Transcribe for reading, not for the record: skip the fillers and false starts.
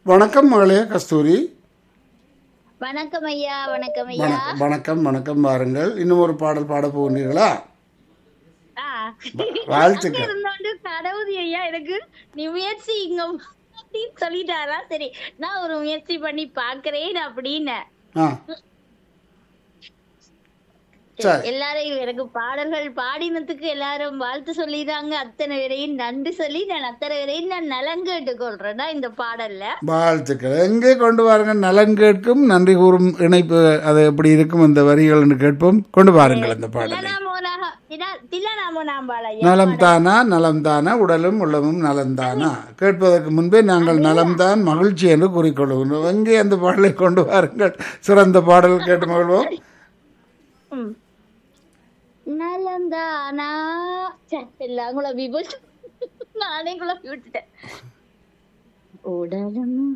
வணக்கம் மகளே கஸ்தூரி. வணக்கம் ஐயா, வணக்கம் ஐயா. வணக்கம் வணக்கம் வணக்கம். வாருங்கள், இன்னும் ஒரு பாடல் பாட போகிறீர்களா? ஆ, அங்க வாழ்த்துக்கள். இருந்தோண்டு கடவுதி ஐயா எனக்கு நீ முயற்சி இங்க அப்படின்னு சொல்லிட்டாரா, சரி நான் ஒரு முயற்சி பண்ணி பாக்குறேன் அப்படின்னு. ஆ சரி. எல்லாரையும் எனக்கு பாடல்கள் பாடினதுக்கு எல்லாரும் வாழ்த்து சொல்லிடுறாங்க. அத்தனை பேரையும் நன்றி சொல்லி நான் அத்தனை பேரையும் நான் நலங்கேட்டு கொள்றேன்னா இந்த பாடல்ல. வாழ்த்துக்கள். எங்கே கொண்டு வாருங்க. நலன் கேட்கும் நன்றி கூறும் இணைப்பு அது எப்படி இருக்கும் இந்த வரிகள் என்று கேட்போம். கொண்டு வாருங்கள் அந்த பாடலை. நலம் தானா நலம் தானா உடலும் உள்ளமும் நலம்தானா. கேட்பதற்கு முன்பே நாங்கள் நலம்தான் மகிழ்ச்சி என்று கூறிக்கொள்வோம். எங்கே அந்த பாடலை கொண்டு வாருங்கள். சிறந்த பாடல் கேட்டு மகிழ்வோம். நலந்தானா எல்லாம் குழம்பி போச்சு. நானே குழம்பி விட்டுட்டேன். உடலும்